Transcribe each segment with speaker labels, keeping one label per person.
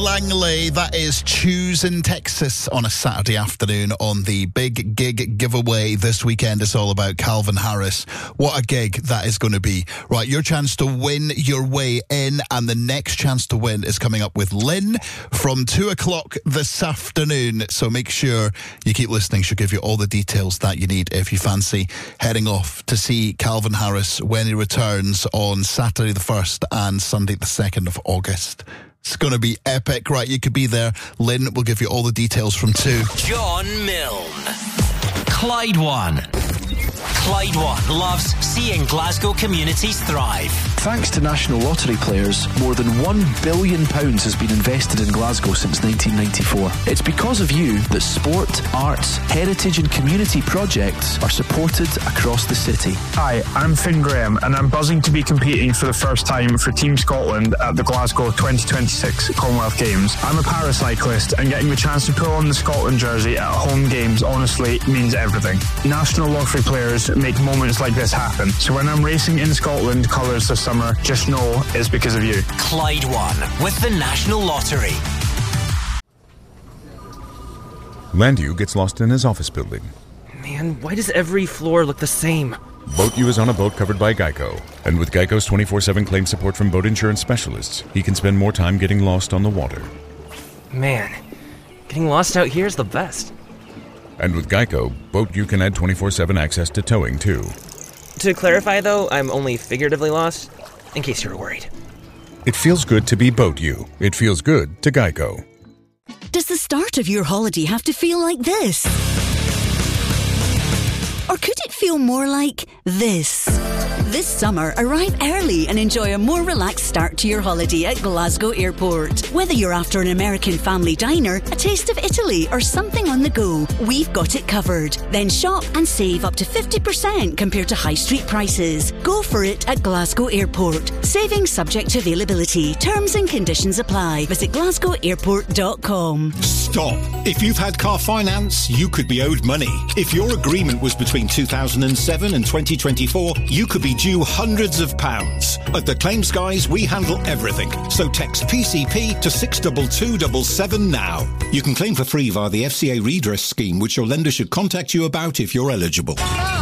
Speaker 1: Langley, that is Choosing Texas on a Saturday afternoon on the Big Gig Giveaway this weekend. It's all about Calvin Harris. What a gig that is going to be. Right, your chance to win your way in, and the next chance to win is coming up with Lynn from 2 o'clock this afternoon. So make sure you keep listening. She'll give you all the details that you need if you fancy heading off to see Calvin Harris when he returns on Saturday the 1st and Sunday the 2nd of August. It's going to be epic. Right, you could be there. Lynn will give you all the details from 2.
Speaker 2: John Milne. Clyde One. Clyde One loves seeing Glasgow communities thrive.
Speaker 3: Thanks to National Lottery players, more than £1 billion has been invested in Glasgow since 1994. It's because of you that sport, arts, heritage and community projects are supported across the city.
Speaker 4: Hi, I'm Finn Graham and I'm buzzing to be competing for the first time for Team Scotland at the Glasgow 2026 Commonwealth Games. I'm a paracyclist and getting the chance to pull on the Scotland jersey at home games honestly means everything. National Lottery players make moments like this happen. So when I'm racing in Scotland colours this summer, just know it's because of you.
Speaker 2: Clyde One with the National Lottery.
Speaker 5: Landu gets lost in his office building.
Speaker 6: Man, why does every floor look the same?
Speaker 5: Boat U is on a boat covered by Geico. And with Geico's 24/7 claim support from boat insurance specialists, he can spend more time getting lost on the water.
Speaker 6: Man, getting lost out here is the best.
Speaker 5: And with Geico, Boat U can add 24/7 access to towing, too.
Speaker 6: To clarify, though, I'm only figuratively lost, in case you were worried.
Speaker 5: It feels good to be Boat U. It feels good to Geico.
Speaker 7: Does the start of your holiday have to feel like this? Or could it feel more like this? This summer, arrive early and enjoy a more relaxed start to your holiday at Glasgow Airport. Whether you're after an American family diner, a taste of Italy, or something on the go, we've got it covered. Then shop and save up to 50% compared to high street prices. Go for it at Glasgow Airport. Savings subject to availability. Terms and conditions apply. Visit glasgowairport.com.
Speaker 8: Stop. If you've had car finance, you could be owed money. If your agreement was between 2007 and 2024, you could be due hundreds of pounds. At the Claims Guys, we handle everything. So text PCP to 62277 now. You can claim for free via the FCA redress scheme, which your lender should contact you about if you're eligible.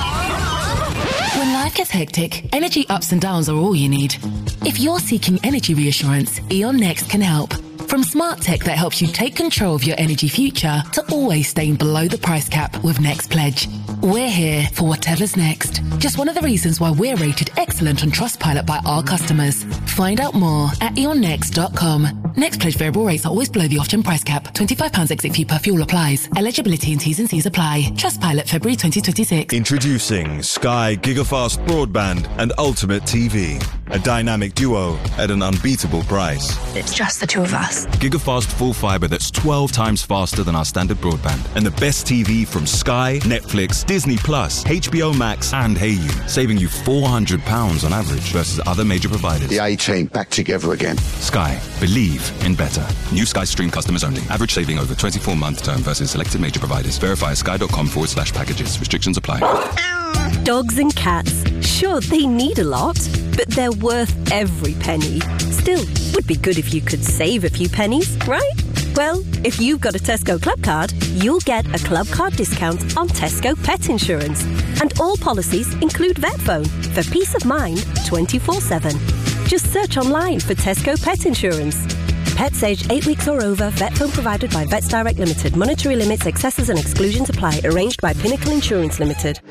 Speaker 9: When life gets hectic, energy ups and downs are all you need. If you're seeking energy reassurance, E.ON Next can help. From smart tech that helps you take control of your energy future to always staying below the price cap with Next Pledge. We're here for whatever's next. Just one of the reasons why we're rated excellent on Trustpilot by our customers. Find out more at eonnext.com. Next Pledge variable rates are always below the off-gen price cap. £25 exit fee per fuel applies. Eligibility and T's and C's apply. Trustpilot February 2026.
Speaker 10: Introducing Sky Gigafast Broadband and Ultimate TV. A dynamic duo at an unbeatable price.
Speaker 11: It's just the two of us.
Speaker 10: Gigafast full fibre that's 12 times faster than our standard broadband. And the best TV from Sky, Netflix, Disney+, HBO Max and Hayu. Saving you £400 on average versus other major providers.
Speaker 12: The A-Team back together again.
Speaker 10: Sky. Believe in better. New Sky Stream customers only. Average saving over 24-month term versus selected major providers. Verify at sky.com/packages. Restrictions apply.
Speaker 13: Dogs and cats. Sure, they need a lot, but they're worth every penny. Still, would be good if you could save a few pennies, right? Well, if you've got a Tesco Club card, you'll get a Club card discount on Tesco Pet Insurance. And all policies include VetPhone for peace of mind 24/7. Just search online for Tesco Pet Insurance. Pets aged 8 weeks or over, VetPhone provided by Vets Direct Limited. Monetary limits, excesses and exclusions apply. Arranged by Pinnacle Insurance Limited.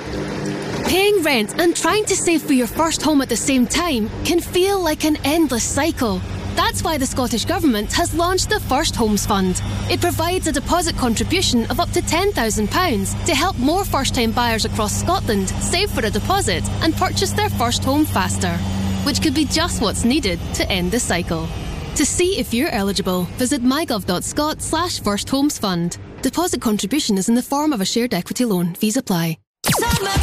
Speaker 14: Paying rent and trying to save for your first home at the same time can feel like an endless cycle. That's why the Scottish Government has launched the First Homes Fund. It provides a deposit contribution of up to £10,000 to help more first-time buyers across Scotland save for a deposit and purchase their first home faster, which could be just what's needed to end the cycle. To see if you're eligible, visit mygov.scot/firsthomesfund. Deposit contribution is in the form of a shared equity loan. Fees apply.